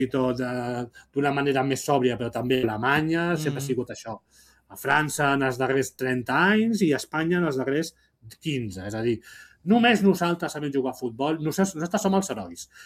i tot d'una manera més sòbria, però també Alemanya sempre ha sigut això. A França en els darrers 30 anys i a Espanya en els darrers 15. És a dir, només nosaltres sabem jugar a futbol, nosaltres som els herois.